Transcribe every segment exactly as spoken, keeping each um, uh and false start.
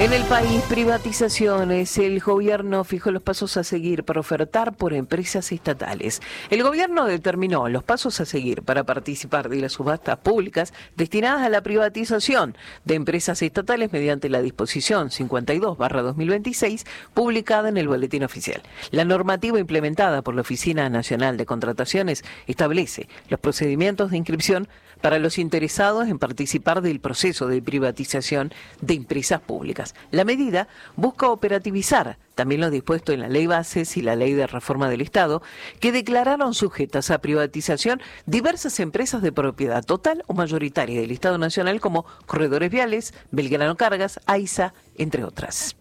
En el país, privatizaciones. El gobierno fijó los pasos a seguir para ofertar por empresas estatales. El gobierno determinó los pasos a seguir para participar de las subastas públicas destinadas a la privatización de empresas estatales mediante la disposición cincuenta y dos barra dos mil veintiséis publicada en el Boletín Oficial. La normativa implementada por la Oficina Nacional de Contrataciones establece los procedimientos de inscripción para los interesados en participar del proceso de privatización de empresas públicas. La medida busca operativizar también lo dispuesto en la Ley Bases y la Ley de Reforma del Estado, que declararon sujetas a privatización diversas empresas de propiedad total o mayoritaria del Estado Nacional como Corredores Viales, Belgrano Cargas, AISA, entre otras.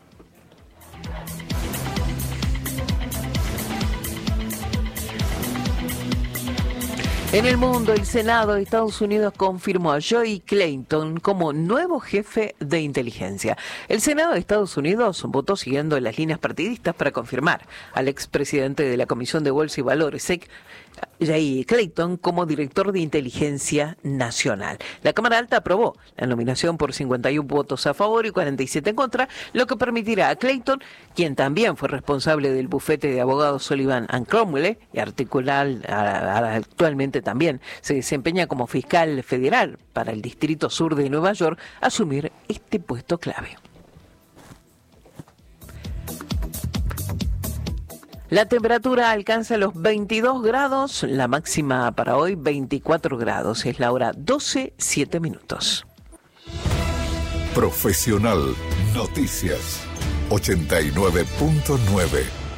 En el mundo, el Senado de Estados Unidos confirmó a Joe Clayton como nuevo jefe de inteligencia. El Senado de Estados Unidos votó siguiendo las líneas partidistas para confirmar al expresidente de la Comisión de Bolsa y Valores, S E C, Joe Clayton, como director de inteligencia nacional. La Cámara Alta aprobó la nominación por cincuenta y uno votos a favor y cuarenta y siete en contra, lo que permitirá a Clayton, quien también fue responsable del bufete de abogados Sullivan and Cromwell y articular actualmente también se desempeña como fiscal federal para el Distrito Sur de Nueva York, asumir este puesto clave. La temperatura alcanza los veintidós grados, la máxima para hoy veinticuatro grados, es la hora doce, siete minutos. Profesional Noticias ochenta y nueve punto nueve.